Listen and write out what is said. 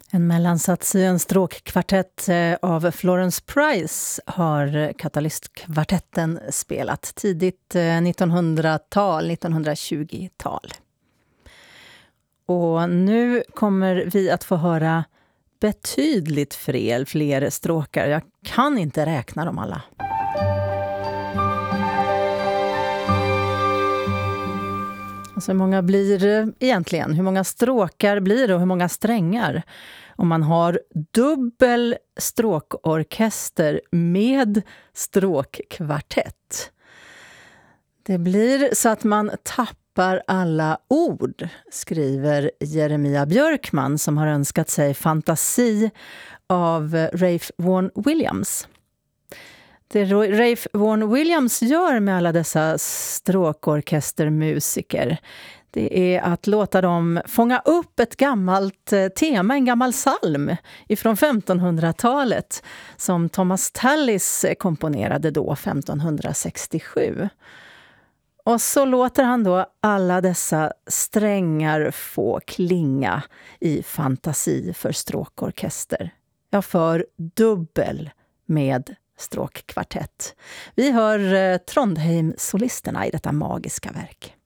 En mellansats i en stråkkvartett av Florence Price har Katalystkvartetten spelat tidigt 1900-tal, 1920-tal. Och nu kommer vi att få höra betydligt fler stråkar. Jag kan inte räkna dem alla. Alltså hur många blir det egentligen? Hur många stråkar blir det och hur många strängar? Om man har dubbel stråkorkester med stråkkvartett. Det blir så att man tappar alla ord, skriver Jeremia Björkman som har önskat sig Fantasi av Ralph Vaughan Williams. Det Ralph Vaughan Williams gör med alla dessa stråkorkestermusiker, det är att låta dem fånga upp ett gammalt tema, en gammal psalm ifrån 1500-talet som Thomas Tallis komponerade då 1567. Och så låter han då alla dessa strängar få klinga i fantasi för stråkorkester. Jag för dubbel med stråkkvartett. Vi hör Trondheim-solisterna i detta magiska verk.